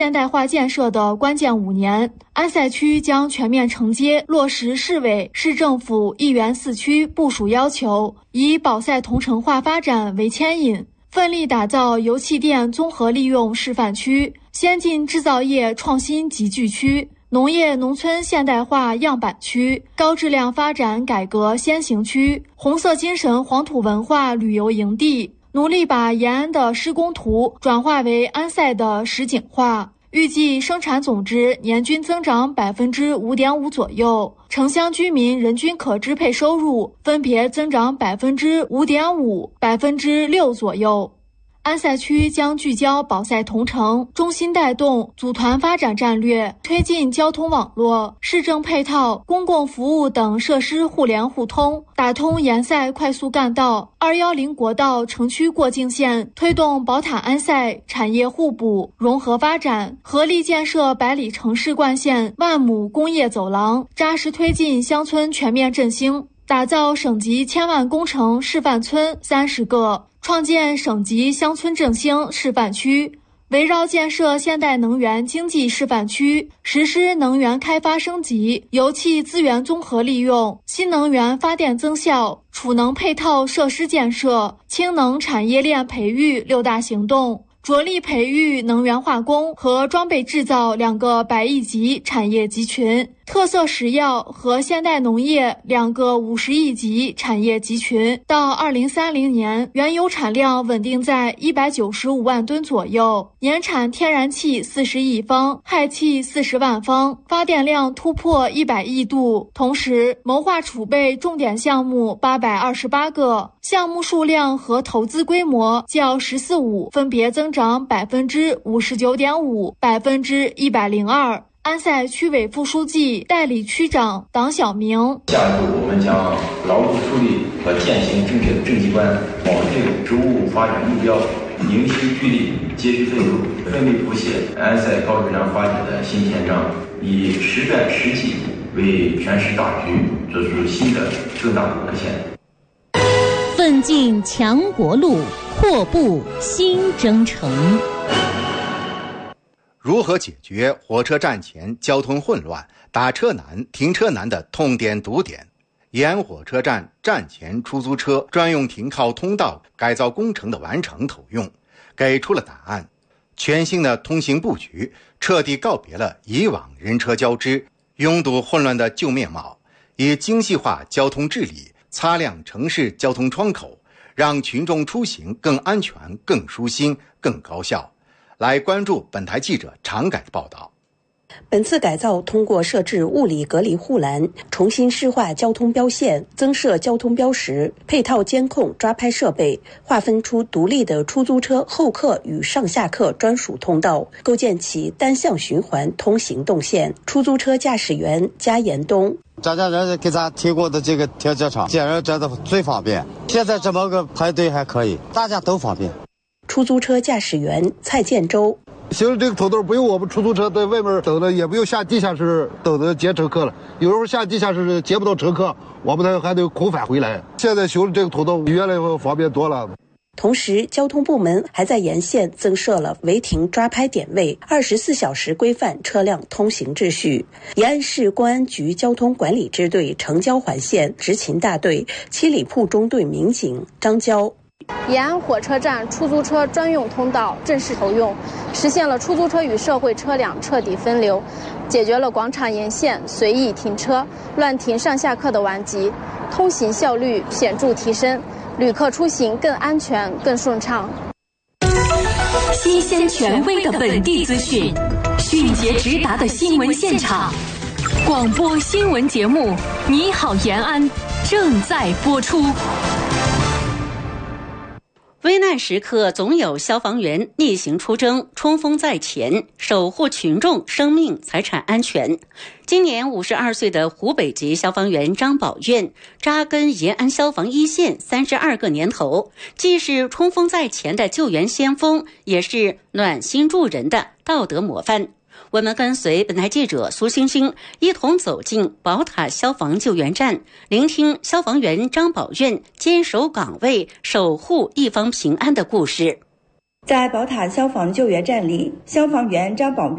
现代化建设的关键5年，安塞区将全面承接落实市委、市政府一园4区部署要求，以保赛同城化发展为牵引，奋力打造油气电综合利用示范区、先进制造业创新集聚区、农业农村现代化样板区、高质量发展改革先行区、红色精神黄土文化旅游营地，努力把延安的施工图转化为安塞的实景化。预计生产总值年均增长 5.5% 左右，城乡居民人均可支配收入分别增长 5.5%、6% 左右。安塞区将聚焦保赛同城、中心带动、组团发展战略，推进交通网络、市政配套、公共服务等设施互联互通，打通沿塞快速干道、210国道城区过境线，推动宝塔安塞产业互补、融合发展，合力建设百里城市冠线、万亩工业走廊，扎实推进乡村全面振兴，打造省级千万工程示范村30个。创建省级乡村振兴示范区，围绕建设现代能源经济示范区，实施能源开发升级、油气资源综合利用、新能源发电增效、储能配套设施建设、氢能产业链培育6大行动，着力培育能源化工和装备制造2个100亿级产业集群，特色食药和现代农业2个50亿级产业集群。到2030年，原油产量稳定在195万吨左右，年产天然气40亿方，氦气40万方，发电量突破100亿度。同时，谋划储备重点项目828个，项目数量和投资规模较“14五”分别增长 59.5%、102%。安塞区委副书记、代理区长党小明： 下一步，我们将牢固树立和践行正确的政绩观，保证职务发展目标，凝心聚力，竭实奋斗，奋力谱写安塞高质量发展的新篇章，以实干实际为全市大局做出新的更大的贡献。 奋进强国路，阔步新征程。 如何解决火车站前交通混乱、打车难、停车难的痛点堵点？延安火车站站前出租车专用停靠通道改造工程的完成投用，给出了答案。全新的通行布局彻底告别了以往人车交织、拥堵混乱的旧面貌，以精细化交通治理擦亮城市交通窗口，让群众出行更安全、更舒心、更高效。来关注本台记者常改的报道。 本次改造通过设置物理隔离护栏、重新施划交通标线、增设交通标识、配套监控抓拍设备，划分出独立的出租车候客与上下客专属通道，构建起单向循环通行动线。出租车驾驶员加延东： 张家人给咱提供的这个停车场，见人真的最方便。现在这么个排队还可以，大家都方便。 出租车驾驶员蔡建州： 其实这个通道不用我们出租车在外面等着，也不用下地下室等着接乘客了。有时候下地下室接不到乘客，我们还得空返回来。现在修的这个通道原来方便多了。 同时，交通部门还在沿线增设了违停抓拍点位，24小时规范车辆通行秩序。延安市公安局交通管理支队城郊环线执勤大队七里铺中队民警张娇： 延安火车站出租车专用通道正式投用，实现了出租车与社会车辆彻底分流，解决了广场沿线随意停车、乱停上下客的顽疾，通行效率显著提升，旅客出行更安全、更顺畅。 新鲜权威的本地资讯，迅捷直达的新闻现场，广播新闻节目《你好延安》正在播出。 危难时刻总有消防员逆行出征，冲锋在前，守护群众生命财产安全。今年52岁的湖北籍消防员张宝愿扎根延安消防一线32个年头，既是冲锋在前的救援先锋，也是暖心助人的道德模范。我们跟随本台记者苏星星一同走进宝塔消防救援站，聆听消防员张宝愿坚守岗位守护一方平安的故事。 在宝塔消防救援站里，消防员张宝